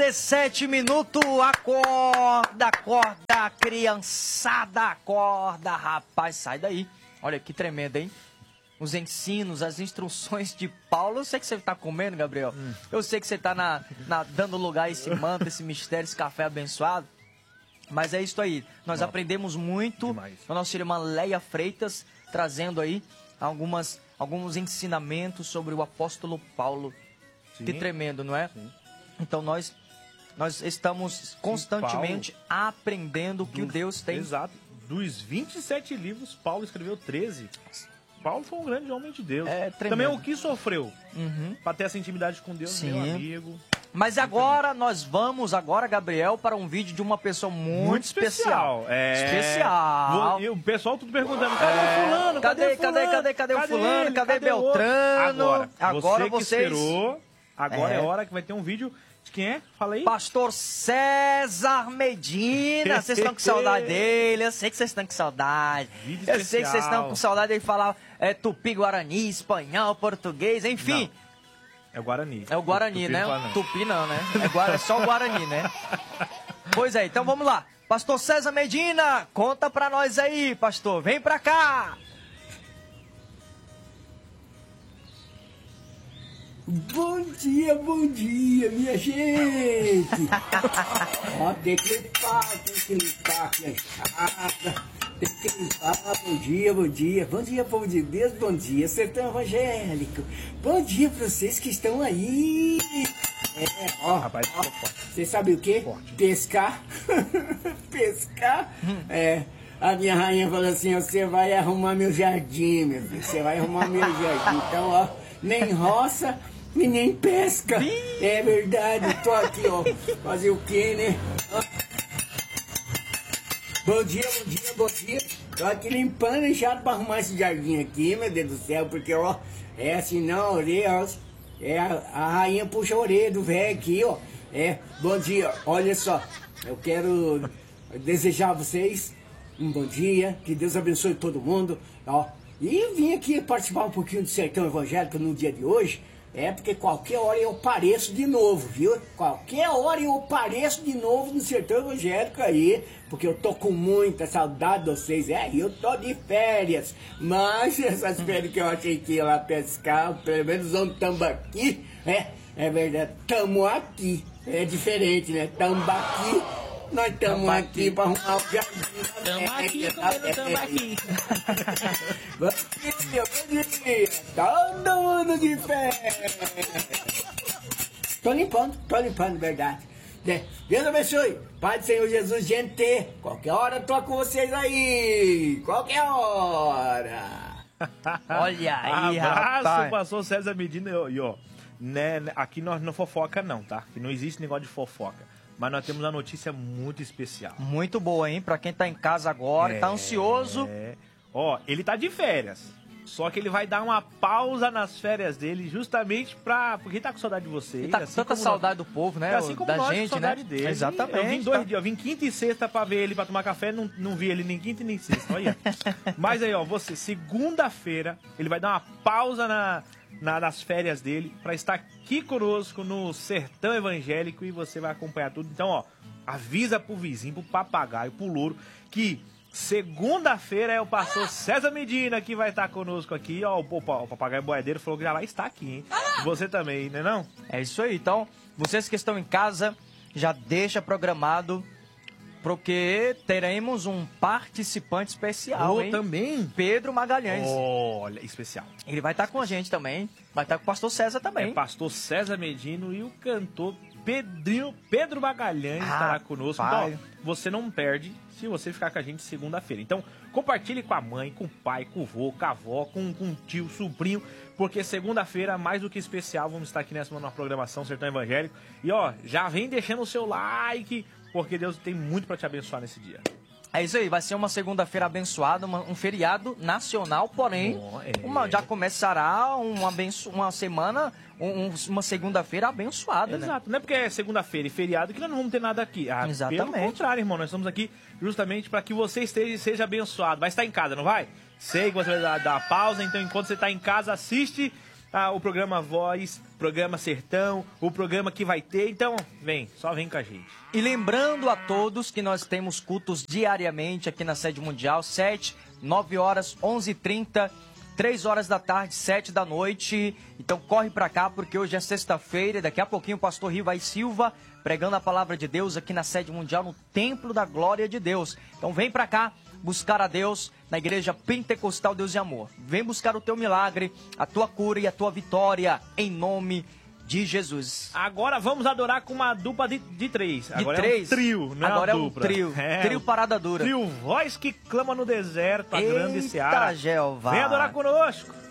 17 minutos, acorda, acorda, criançada, acorda, rapaz, sai daí. Olha que tremendo, hein? Os ensinos, as instruções de Paulo. Eu sei que você tá comendo, Gabriel. Eu sei que você tá dando lugar a esse manto, esse mistério, esse café abençoado. Mas é isso aí. Nós aprendemos muito Demais. com a nossa irmã Leia Freitas, trazendo aí alguns ensinamentos sobre o apóstolo Paulo. Sim. Que tremendo, não é? Sim. Então nós estamos constantemente aprendendo o que o Deus tem. Exato. Dos 27 livros, Paulo escreveu 13. Paulo foi um grande homem de Deus. É tremendo. Também o que sofreu para ter essa intimidade com Deus, Sim. meu amigo. Mas agora nós vamos, Gabriel, para um vídeo de uma pessoa muito especial. Especial. E o pessoal tudo perguntando, cadê fulano? Cadê o fulano? ele? Cadê Beltrano? Agora vocês... que esperou, agora é hora que vai ter um vídeo de quem é? Fala aí. Pastor César Medina. Vocês estão com saudade dele. Eu sei que vocês estão com saudade. Vídeo Eu sei que vocês estão com saudade dele falar tupi, guarani, espanhol, português, enfim. Não. É o Guarani. É o Guarani, Tupi né? não fala, não. Tupi não, né? É só o Guarani, né? Pois é, então vamos lá. Pastor César Medina, conta pra nós aí, pastor. Vem pra cá. Bom dia, minha gente! Ó, tem que limpar aqui a enxada. Tem que limpar, bom dia, povo de Deus, bom dia, sertão evangélico. Bom dia pra vocês que estão aí. Rapaz, você sabe o quê? Forte. Pescar. Pescar? A minha rainha falou assim, você vai arrumar meu jardim, meu filho, você vai arrumar meu jardim. Então, ó, nem roça e nem pesca. É verdade, tô aqui, ó, fazer o quê, né? Bom dia. Tô aqui limpando, enxado pra arrumar esse jardim aqui, meu Deus do céu, porque, ó, assim não, a orelha, a rainha puxa a orelha do velho aqui, ó. Bom dia, olha só, eu quero desejar a vocês um bom dia, que Deus abençoe todo mundo, ó. E vim aqui participar um pouquinho do Sertão Evangélico no dia de hoje, porque qualquer hora eu apareço de novo, viu? Qualquer hora eu apareço de novo no Sertão Evangélico aí, porque eu tô com muita saudade de vocês. Eu tô de férias, mas essas férias que eu achei que ia lá pescar, pelo menos um tambaqui, é verdade, tamo aqui, é diferente, né? Tambaqui, nós estamos aqui para arrumar o jardim. Tamo aqui comendo tambaqui. Bom dia, todo mundo de férias. Tô limpando, verdade. Deus abençoe. Pai do Senhor Jesus, gente. Qualquer hora eu tô com vocês aí. Qualquer hora. Olha aí, Abraço, rapaz. pastor César Medina. E ó, né, aqui nós não fofoca não, tá? Aqui não existe negócio de fofoca. Mas nós temos uma notícia muito especial. Muito boa, hein? Pra quem tá em casa agora, tá ansioso. Ó, ele tá de férias. Só que ele vai dar uma pausa nas férias dele justamente porque ele tá com saudade de vocês. Ele tá com tanta saudade do povo, né? Assim como da nós, gente, com saudade né? dele. Exatamente. Eu vim 2 dias, eu vim quinta e sexta pra ver ele, pra tomar café, não vi ele nem quinta e nem sexta, olha. Mas aí, ó, segunda-feira, ele vai dar uma pausa nas férias dele pra estar aqui conosco no Sertão Evangélico e você vai acompanhar tudo. Então, ó, avisa pro vizinho, pro papagaio, pro louro, que segunda-feira é o pastor César Medina que vai estar conosco aqui. Ó, o papagaio boiadeiro falou que já vai estar aqui, hein? Você também, né não? É isso aí. Então, vocês que estão em casa, já deixa programado, porque teremos um participante especial, hein? Também? Pedro Magalhães. Olha, especial. Ele vai estar com a gente também. Vai estar com o pastor César também. É pastor César Medino e o cantor Pedro Magalhães estará conosco. Então, ó, você não perde se você ficar com a gente segunda-feira. Então, compartilhe com a mãe, com o pai, com o vô, com a avó, com o tio, sobrinho, porque segunda-feira, mais do que especial, vamos estar aqui nessa programação Sertão Evangélico. E ó, já vem deixando o seu like, porque Deus tem muito para te abençoar nesse dia. É isso aí, vai ser uma segunda-feira abençoada, um feriado nacional, porém, já começará uma semana, uma segunda-feira abençoada, né? Exato, não é porque é segunda-feira e feriado que nós não vamos ter nada aqui. Exatamente. Pelo contrário, irmão, nós estamos aqui justamente para que você seja abençoado. Vai estar em casa, não vai? Sei que você vai dar pausa, então enquanto você está em casa, assiste o programa Voz, programa Sertão, o programa que vai ter. Então, só vem com a gente. E lembrando a todos que nós temos cultos diariamente aqui na Sede Mundial, 7, 9 horas, 11h30, 3 horas da tarde, 7 da noite. Então corre pra cá, porque hoje é sexta-feira e daqui a pouquinho o pastor Rivai Silva pregando a palavra de Deus aqui na Sede Mundial, no Templo da Glória de Deus. Então vem pra cá buscar a Deus na Igreja Pentecostal Deus e Amor. Vem buscar o teu milagre, a tua cura e a tua vitória, em nome de Jesus. Agora vamos adorar com uma dupla de três. Agora três? É um trio, não agora é uma dupla. Trio. Trio Parada Dura. Trio Voz que clama no deserto, a grande seara. Jeová. Vem adorar conosco.